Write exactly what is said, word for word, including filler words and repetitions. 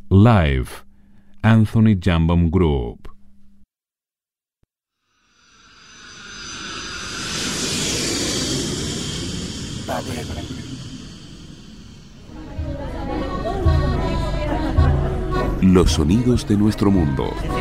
Live, Anthony Jambon Group. Los sonidos de nuestro mundo.